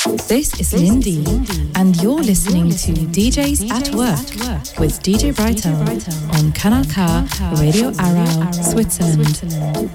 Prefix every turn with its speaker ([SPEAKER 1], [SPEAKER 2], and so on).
[SPEAKER 1] This is Lindy, and you're listening to DJs at Work with DJ Brightel on Kanal K, Radio Aarau, Switzerland.